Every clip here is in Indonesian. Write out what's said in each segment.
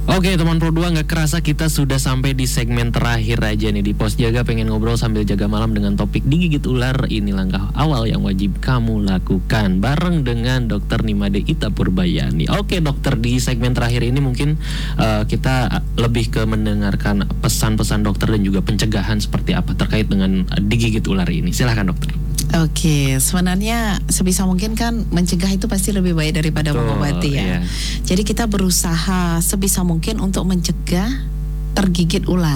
Oke teman Pro 2, nggak kerasa kita sudah sampai di segmen terakhir aja nih di Pos Jaga. Pengen ngobrol sambil jaga malam dengan topik digigit ular. Ini langkah awal yang wajib kamu lakukan bareng dengan Dr. Nimade Ita Purbayani. Oke dokter, di segmen terakhir ini mungkin kita lebih ke mendengarkan pesan-pesan dokter dan juga pencegahan seperti apa terkait dengan digigit ular ini. Silahkan dokter. Oke, sebenarnya sebisa mungkin kan mencegah itu pasti lebih baik daripada mengobati ya. Jadi kita berusaha sebisa mungkin untuk mencegah tergigit ular.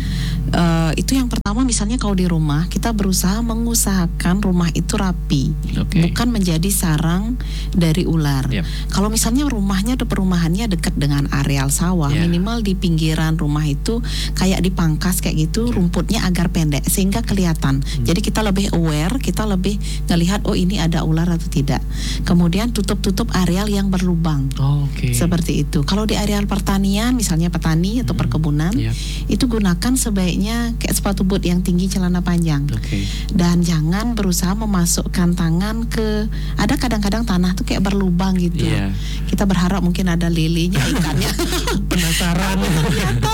Itu yang pertama, misalnya kalau di rumah kita berusaha mengusahakan rumah itu rapi, bukan menjadi sarang dari ular. Kalau misalnya rumahnya atau perumahannya dekat dengan areal sawah, minimal di pinggiran rumah itu kayak dipangkas kayak gitu, rumputnya agar pendek sehingga kelihatan. Jadi kita lebih aware, kita lebih ngelihat oh ini ada ular atau tidak. Kemudian tutup areal yang berlubang. Seperti itu. Kalau di areal pertanian, misalnya petani atau perkebunan, itu gunakan sebaiknya kayak sepatu boot yang tinggi, celana panjang. Dan jangan berusaha memasukkan tangan ke, ada kadang-kadang tanah tuh kayak berlubang gitu. Kita berharap mungkin ada lilinya, ikannya. Penasaran. Ternyata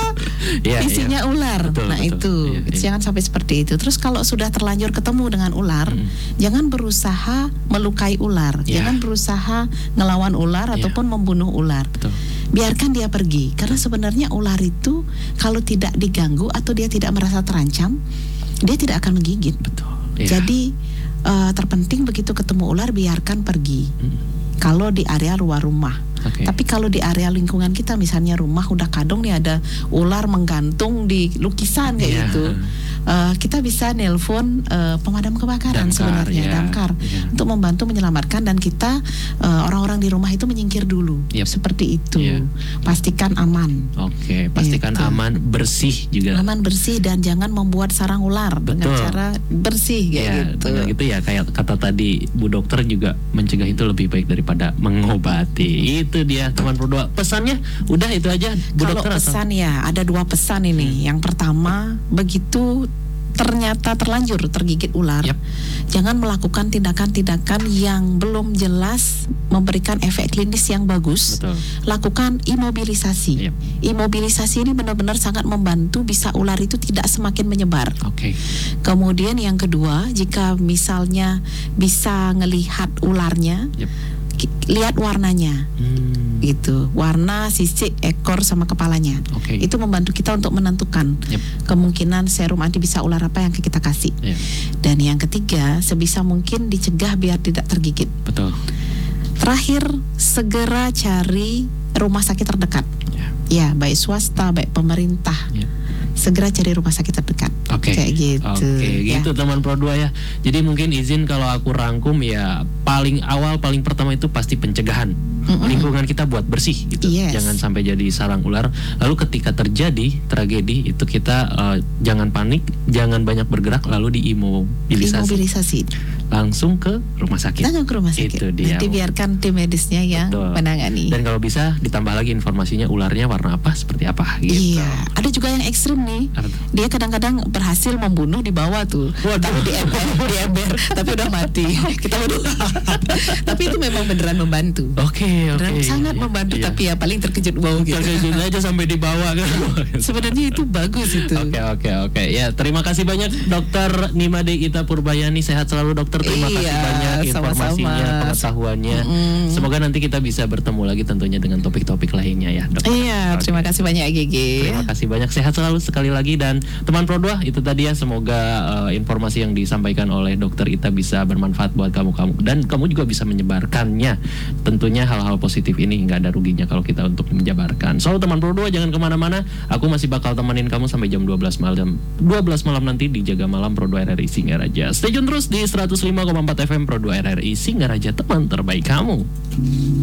isinya ular. Itu jangan sampai seperti itu. Terus kalau sudah terlanjur ketemu dengan ular, jangan berusaha melukai ular, jangan berusaha ngelawan ular ataupun membunuh ular. Biarkan dia pergi, karena sebenarnya ular itu kalau tidak diganggu atau dia tidak merasa terancam, dia tidak akan menggigit. Jadi terpenting begitu ketemu ular biarkan pergi. Kalau di area luar rumah. Tapi kalau di area lingkungan kita, misalnya rumah udah kadung nih ada ular menggantung di lukisan kayak gitu, kita bisa nelpon pemadam kebakaran, damkar untuk membantu menyelamatkan, dan kita orang-orang di rumah itu menyingkir dulu. Seperti itu. Pastikan aman. Pastikan aman, bersih juga. Aman, bersih, dan jangan membuat sarang ular dengan cara bersih kayak gitu. Benar gitu ya, kayak kata tadi Bu Dokter juga, mencegah itu lebih baik daripada mengobati. Itu dia teman Pro 2. Pesannya udah itu aja Bu Dokter. Kalau pesan ya ada 2 pesan ini. Yang pertama, begitu ternyata terlanjur tergigit ular, jangan melakukan tindakan-tindakan yang belum jelas memberikan efek klinis yang bagus. Lakukan imobilisasi. Imobilisasi ini benar-benar sangat membantu bisa ular itu tidak semakin menyebar. Kemudian yang kedua, jika misalnya bisa ngelihat ularnya, lihat warnanya. Gitu, warna, sisik, ekor sama kepalanya. Itu membantu kita untuk menentukan kemungkinan serum anti bisa ular apa yang kita kasih. Dan yang ketiga, sebisa mungkin dicegah biar tidak tergigit. Terakhir, segera cari rumah sakit terdekat. Ya, baik swasta, baik pemerintah. Segera cari rumah sakit terdekat. Kayak gitu. Gitu teman Pro 2 ya. Jadi mungkin izin kalau aku rangkum ya, paling awal, paling pertama itu pasti pencegahan. Lingkungan kita buat bersih gitu. Jangan sampai jadi sarang ular. Lalu ketika terjadi tragedi itu kita jangan panik, jangan banyak bergerak, lalu diimobilisasi. Langsung ke rumah sakit. Itu dia. Nanti biarkan tim medisnya yang menangani. Dan kalau bisa ditambah lagi informasinya, ularnya warna apa, seperti apa gitu. Ada juga yang ekstrim nih. Dia kadang-kadang berhasil membunuh di bawah tuh. Tapi di ember, tapi udah mati. Kita tapi itu memang beneran membantu. Sangat membantu, tapi ya paling terkejut gitu. Terkejut aja sampai di bawah kan. Sebenarnya itu bagus itu. Oke. Ya, terima kasih banyak Dr. Nimade Ita Purbayani. Sehat selalu dokter. Terima kasih banyak informasinya, pengetahuannya. Semoga nanti kita bisa bertemu lagi tentunya dengan topik-topik lainnya ya, dokter. Terima kasih banyak Gigi. Terima kasih banyak, sehat selalu sekali lagi. Dan teman Pro 2, itu tadi ya, semoga informasi yang disampaikan oleh dokter Ita bisa bermanfaat buat kamu dan kamu juga bisa menyebarkannya. Tentunya hal-hal positif ini nggak ada ruginya kalau kita untuk menyebarkan. So teman Pro 2, jangan kemana-mana. Aku masih bakal temenin kamu sampai jam 12 malam nanti di Jaga Malam Pro 2 RRI Singaraja. Stay tune terus di 105,4 FM Pro 2 RRI Singaraja, teman terbaik kamu.